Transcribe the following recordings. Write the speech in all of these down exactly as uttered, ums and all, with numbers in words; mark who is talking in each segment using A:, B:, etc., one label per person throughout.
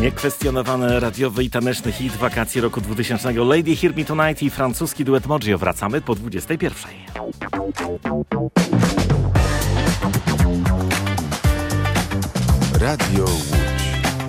A: Niekwestionowany radiowy i taneczny hit wakacji roku dwutysięcznego Lady Hear Me Tonight i francuski duet Moggio. Wracamy po dwudziestej pierwszej.
B: Radio Łódź.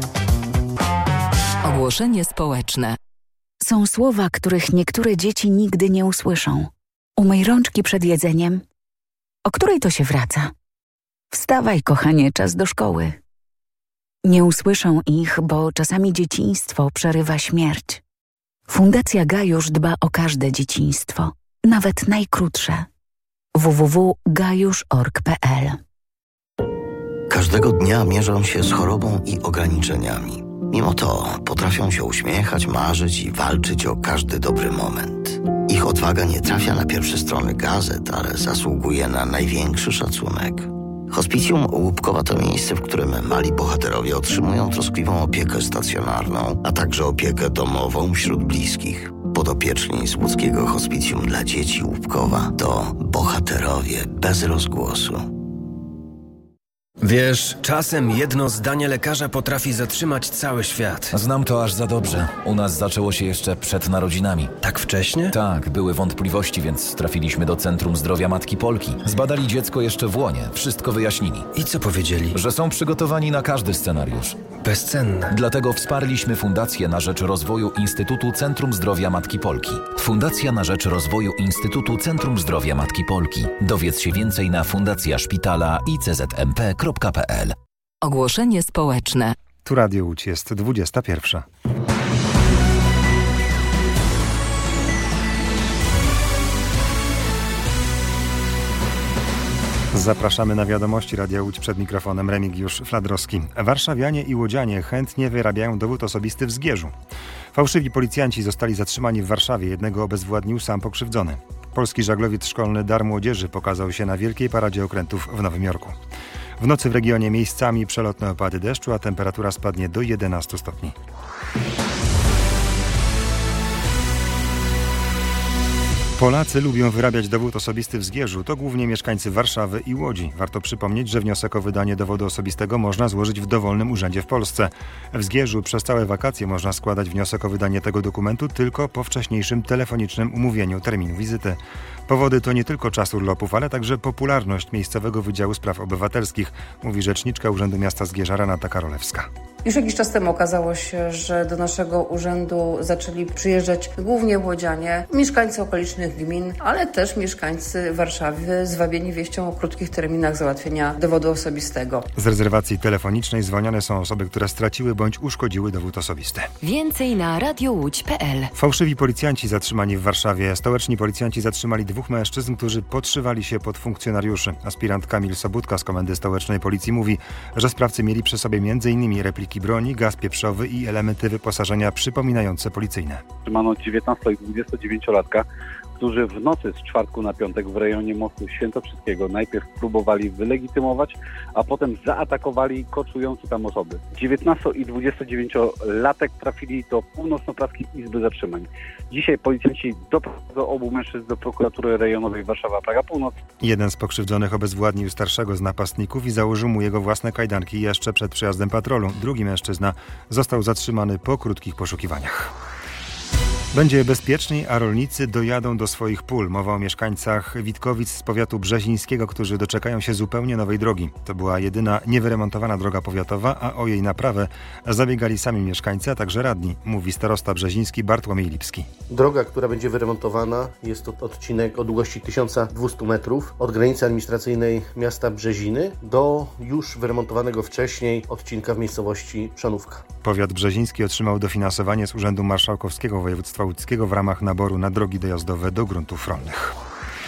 C: Ogłoszenie społeczne.
D: Są słowa, których niektóre dzieci nigdy nie usłyszą. Umyj rączki przed jedzeniem. O której to się wraca? Wstawaj, kochanie, czas do szkoły. Nie usłyszą ich, bo czasami dzieciństwo przerywa śmierć. Fundacja Gajusz dba o każde dzieciństwo, nawet najkrótsze. w w w kropka gajusz kropka org kropka p l.
E: Każdego dnia mierzą się z chorobą i ograniczeniami. Mimo to potrafią się uśmiechać, marzyć i walczyć o każdy dobry moment. Ich odwaga nie trafia na pierwsze strony gazet, ale zasługuje na największy szacunek. Hospicjum Łupkowa to miejsce, w którym mali bohaterowie otrzymują troskliwą opiekę stacjonarną, a także opiekę domową wśród bliskich. Podopieczni z łódzkiego Hospicjum dla Dzieci Łupkowa to bohaterowie bez rozgłosu.
F: Wiesz, czasem jedno zdanie lekarza potrafi zatrzymać cały świat.
G: Znam to aż za dobrze. U nas zaczęło się jeszcze przed narodzinami.
F: Tak wcześnie?
G: Tak, były wątpliwości, więc trafiliśmy do Centrum Zdrowia Matki Polki. Zbadali dziecko jeszcze w łonie, wszystko wyjaśnili.
F: I co powiedzieli?
G: Że są przygotowani na każdy scenariusz.
F: Bezcenne.
G: Dlatego wsparliśmy Fundację na rzecz rozwoju Instytutu Centrum Zdrowia Matki Polki. Fundacja na rzecz rozwoju Instytutu Centrum Zdrowia Matki Polki. Dowiedz się więcej na fundacja szpitala i c z m p kropka p l.
C: Ogłoszenie społeczne.
H: Tu Radio Łódź, jest dwudziesta pierwsza. Zapraszamy na wiadomości Radia Łódź, przed mikrofonem Remigiusz Fladrowski. Warszawianie i łodzianie chętnie wyrabiają dowód osobisty w Zgierzu. Fałszywi policjanci zostali zatrzymani w Warszawie, jednego obezwładnił sam pokrzywdzony. Polski żaglowiec szkolny Dar Młodzieży pokazał się na Wielkiej Paradzie Okrętów w Nowym Jorku. W nocy w regionie miejscami przelotne opady deszczu, a temperatura spadnie do jedenastu stopni. Polacy lubią wyrabiać dowód osobisty w Zgierzu. To głównie mieszkańcy Warszawy i Łodzi. Warto przypomnieć, że wniosek o wydanie dowodu osobistego można złożyć w dowolnym urzędzie w Polsce. W Zgierzu przez całe wakacje można składać wniosek o wydanie tego dokumentu tylko po wcześniejszym telefonicznym umówieniu terminu wizyty. Powody to nie tylko czas urlopów, ale także popularność miejscowego Wydziału Spraw Obywatelskich, mówi rzeczniczka Urzędu Miasta Zgierza Renata Karolewska.
I: Już jakiś czas temu okazało się, że do naszego urzędu zaczęli przyjeżdżać głównie łodzianie, mieszkańcy okolicznych gmin, ale też mieszkańcy Warszawy zwabieni wieścią o krótkich terminach załatwienia dowodu osobistego.
H: Z rezerwacji telefonicznej zwolnione są osoby, które straciły bądź uszkodziły dowód osobisty.
C: Więcej na radiowódź kropka p l.
H: Fałszywi policjanci zatrzymani w Warszawie. Stołeczni policjanci zatrzymali dwóch mężczyzn, którzy podszywali się pod funkcjonariuszy. Aspirant Kamil Sobutka z Komendy Stołecznej Policji mówi, że sprawcy mieli przy sobie między innymi repliki broni, gaz pieprzowy i elementy wyposażenia przypominające policyjne.
J: Trzymano dziewiętnasto- i dwudziestodziewięciolatka, którzy w nocy z czwartku na piątek w rejonie mostu Świętokrzyskiego najpierw próbowali wylegitymować, a potem zaatakowali koczujące tam osoby. dziewiętnasto- i dwudziestodziewięciolatek trafili do Północno-Praskiej Izby Zatrzymań. Dzisiaj policjanci doprowadzą obu mężczyzn do prokuratury rejonowej Warszawa-Praga Północ.
H: Jeden z pokrzywdzonych obezwładnił starszego z napastników i założył mu jego własne kajdanki jeszcze przed przyjazdem patrolu. Drugi mężczyzna został zatrzymany po krótkich poszukiwaniach. Będzie bezpieczniej, a rolnicy dojadą do swoich pól. Mowa o mieszkańcach Witkowic z powiatu brzezińskiego, którzy doczekają się zupełnie nowej drogi. To była jedyna niewyremontowana droga powiatowa, a o jej naprawę zabiegali sami mieszkańcy, a także radni, mówi starosta brzeziński Bartłomiej Lipski.
K: Droga, która będzie wyremontowana, jest to odcinek o długości tysiąc dwieście metrów od granicy administracyjnej miasta Brzeziny do już wyremontowanego wcześniej odcinka w miejscowości Przonówka.
H: Powiat brzeziński otrzymał dofinansowanie z Urzędu Marszałkowskiego Województwa Łódzkiego w ramach naboru na drogi dojazdowe do gruntów rolnych.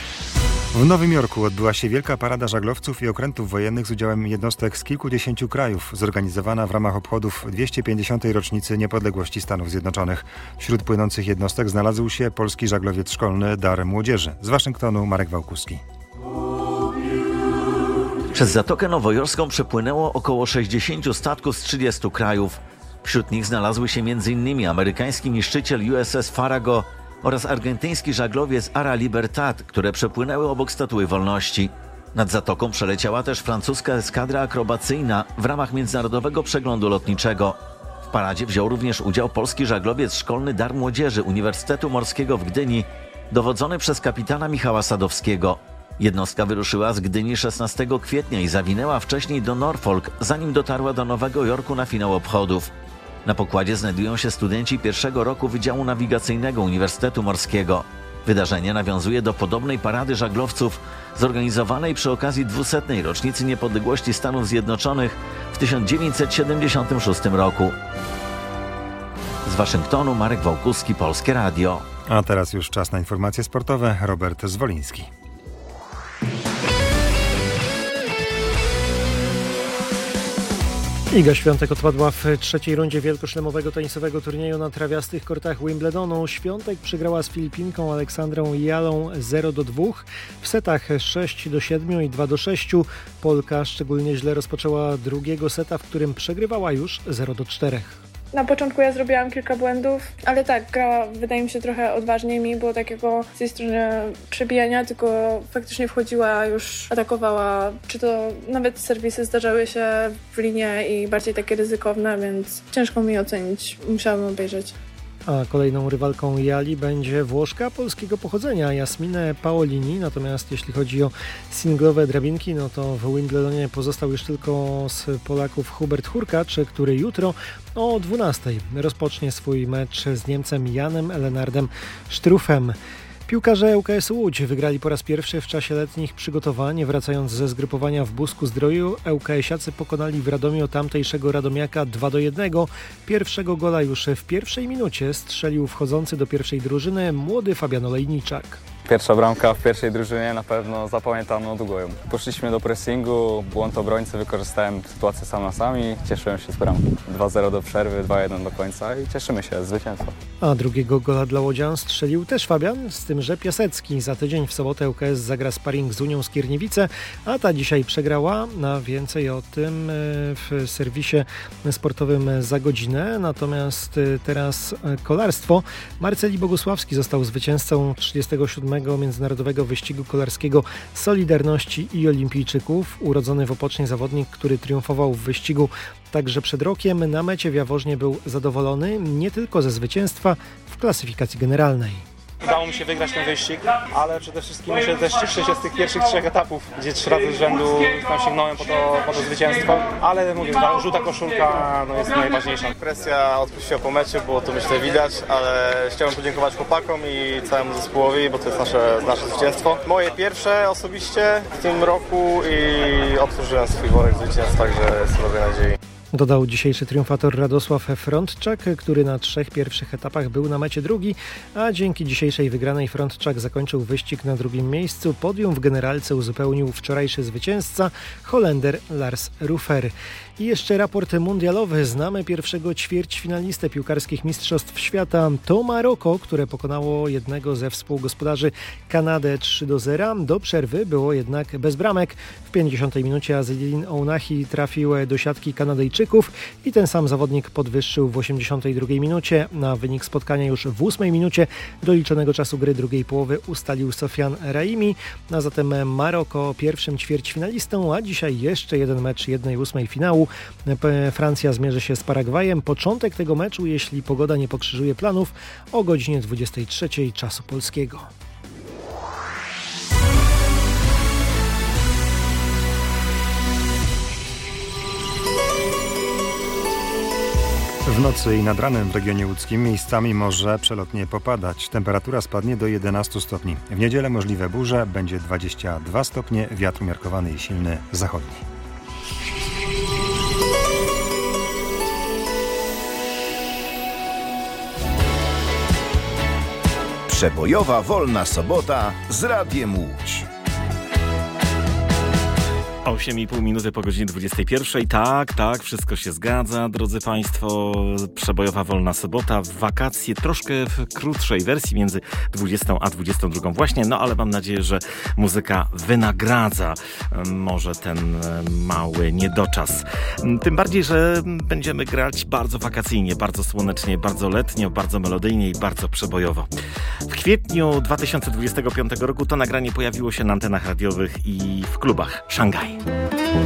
H: W Nowym Jorku odbyła się Wielka Parada Żaglowców i Okrętów Wojennych z udziałem jednostek z kilkudziesięciu krajów, zorganizowana w ramach obchodów dwieście pięćdziesiątej rocznicy niepodległości Stanów Zjednoczonych. Wśród płynących jednostek znalazł się polski żaglowiec szkolny Dar Młodzieży. Z Waszyngtonu Marek Wałkuski.
L: Przez Zatokę Nowojorską przepłynęło około sześćdziesięciu statków z trzydziestu krajów. Wśród nich znalazły się między innymi amerykański niszczyciel U S S Farrago oraz argentyński żaglowiec Ara Libertad, które przepłynęły obok Statuły Wolności. Nad zatoką przeleciała też francuska eskadra akrobacyjna w ramach międzynarodowego przeglądu lotniczego. W paradzie wziął również udział polski żaglowiec szkolny Dar Młodzieży Uniwersytetu Morskiego w Gdyni, dowodzony przez kapitana Michała Sadowskiego. Jednostka wyruszyła z Gdyni szesnastego kwietnia i zawinęła wcześniej do Norfolk, zanim dotarła do Nowego Jorku na finał obchodów. Na pokładzie znajdują się studenci pierwszego roku Wydziału Nawigacyjnego Uniwersytetu Morskiego. Wydarzenie nawiązuje do podobnej parady żaglowców zorganizowanej przy okazji dwusetnej rocznicy niepodległości Stanów Zjednoczonych w tysiąc dziewięćset siedemdziesiątym szóstym roku. Z Waszyngtonu Marek Wałkuski, Polskie Radio.
H: A teraz już czas na informacje sportowe. Robert Zwoliński.
B: Iga Świątek odpadła w trzeciej rundzie wielkoszlemowego tenisowego turnieju na trawiastych kortach Wimbledonu. Świątek przegrała z Filipinką Aleksandrą Jalą zero do dwóch w setach sześć do siedmiu i dwa do sześciu. Polka szczególnie źle rozpoczęła drugiego seta, w którym przegrywała już zero do czterech.
M: Na początku ja zrobiłam kilka błędów, ale tak, grała wydaje mi się trochę odważniej, mi było takiego z tej strony przebijania, tylko faktycznie wchodziła, już atakowała, czy to nawet serwisy zdarzały się w linie i bardziej takie ryzykowne, więc ciężko mi ocenić, musiałam obejrzeć.
B: A kolejną rywalką Jali będzie Włoszka polskiego pochodzenia Jasminę Paolini. Natomiast jeśli chodzi o singlowe drabinki, no to w Wimbledonie pozostał już tylko z Polaków Hubert Hurkacz, który jutro o dwunastej rozpocznie swój mecz z Niemcem Janem Lenardem Struffem. Piłkarze ŁKS Łódź wygrali po raz pierwszy w czasie letnich przygotowań. Wracając ze zgrupowania w Busku-Zdroju, ŁKS-iacy pokonali w Radomiu tamtejszego Radomiaka dwa do jednego. Pierwszego gola już w pierwszej minucie strzelił wchodzący do pierwszej drużyny młody Fabian Olejniczak.
N: Pierwsza bramka w pierwszej drużynie, na pewno zapamiętam na długo ją. Poszliśmy do pressingu, błąd obrońcy, wykorzystałem sytuację sam na sam i cieszyłem się z bramki. dwa zero do przerwy, dwa jeden do końca i cieszymy się z zwycięstwa.
B: A drugiego gola dla łodzian strzelił też Fabian, z tym, że Piasecki. Za tydzień w sobotę ŁKS zagra sparring z Unią Skierniewice, a ta dzisiaj przegrała. Na więcej o tym w serwisie sportowym za godzinę. Natomiast teraz kolarstwo. Marceli Bogusławski został zwycięzcą trzydziestego siódmego Międzynarodowego Wyścigu Kolarskiego Solidarności i Olimpijczyków. Urodzony w Opocznie zawodnik, który triumfował w wyścigu także przed rokiem, na mecie w Jaworznie był zadowolony nie tylko ze zwycięstwa w klasyfikacji generalnej.
O: Udało mi się wygrać ten wyścig, ale przede wszystkim muszę też cieszyć się z tych pierwszych trzech etapów, gdzie trzy razy z rzędu tam sięgnąłem po to, po to zwycięstwo, ale mówię, ta żółta koszulka no, jest najważniejsza.
P: Presja odpuściła po meczu, było to myślę widać, ale chciałem podziękować chłopakom i całemu zespołowi, bo to jest nasze, nasze zwycięstwo. Moje pierwsze osobiście w tym roku i obsłużyłem swój worek zwycięstw, także sobie nadziei.
B: Dodał dzisiejszy triumfator Radosław Frądczak, który na trzech pierwszych etapach był na mecie drugi, a dzięki dzisiejszej wygranej Frądczak zakończył wyścig na drugim miejscu. Podium w generalce uzupełnił wczorajszy zwycięzca Holender Lars Rufer. I jeszcze raport mundialowy. Znamy pierwszego ćwierćfinalistę piłkarskich mistrzostw świata. To Maroko, które pokonało jednego ze współgospodarzy Kanadę trzy do zera. Do przerwy było jednak bez bramek. W pięćdziesiątej minucie Azzedine Ounahi trafił do siatki Kanadyjczyków i ten sam zawodnik podwyższył w osiemdziesiątej drugiej minucie. Na wynik spotkania już w ósmej minucie doliczonego czasu gry drugiej połowy ustalił Sofian Raimi. A zatem Maroko pierwszym ćwierćfinalistą, a dzisiaj jeszcze jeden mecz jednej ósmej finału. Francja zmierzy się z Paragwajem. Początek tego meczu, jeśli pogoda nie pokrzyżuje planów, o godzinie dwudziestej trzeciej czasu polskiego.
H: W nocy i nad ranem w regionie łódzkim miejscami może przelotnie popadać. Temperatura spadnie do jedenastu stopni. W niedzielę możliwe burze, będzie dwadzieścia dwa stopnie, wiatr umiarkowany i silny zachodni.
Q: Przebojowa wolna sobota z Radiem Łódź.
A: osiem i pół minuty po godzinie dwudziestej pierwszej. Tak, tak, wszystko się zgadza, drodzy Państwo. Przebojowa wolna sobota, wakacje troszkę w krótszej wersji, między dwudziestą a dwudziestą drugą właśnie, no ale mam nadzieję, że muzyka wynagradza może ten mały niedoczas. Tym bardziej, że będziemy grać bardzo wakacyjnie, bardzo słonecznie, bardzo letnio, bardzo melodyjnie i bardzo przebojowo. W kwietniu dwa tysiące dwudziestego piątego roku to nagranie pojawiło się na antenach radiowych i w klubach Szangaj.